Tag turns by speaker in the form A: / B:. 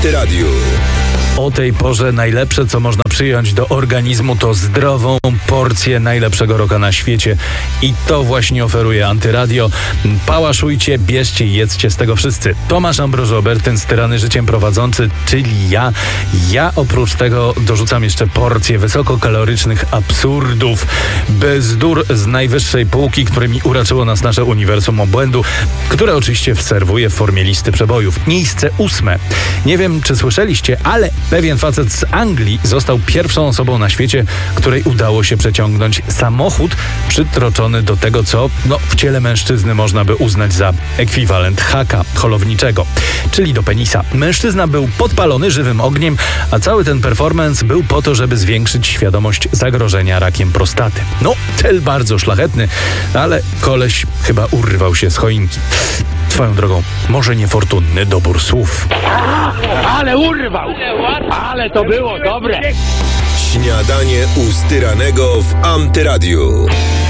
A: Antyradiu.
B: O tej porze najlepsze, co można przyjąć do organizmu, to zdrową porcję najlepszego rocka na świecie. I to właśnie oferuje Antyradio. Pałaszujcie, bierzcie i jedzcie z tego wszyscy. Tomasz Ambrożober, ten styrany życiem prowadzący, czyli ja. Ja oprócz tego dorzucam jeszcze porcję wysokokalorycznych absurdów, bzdur z najwyższej półki, którymi uraczyło nas nasze uniwersum obłędu, które oczywiście serwuję w formie listy przebojów. Miejsce 8. Nie wiem, czy słyszeliście, ale pewien facet z Anglii został pierwszą osobą na świecie, której udało się przeciągnąć samochód przytroczony do tego, co w ciele mężczyzny można by uznać za ekwiwalent haka holowniczego, czyli do penisa. Mężczyzna był podpalony żywym ogniem, a cały ten performance był po to, żeby zwiększyć świadomość zagrożenia rakiem prostaty. Cel bardzo szlachetny, ale koleś chyba urwał się z choinki. Swoją drogą, może niefortunny dobór słów.
C: Ale urwał! Ale to było dobre!
A: Śniadanie u styranego w Antyradiu.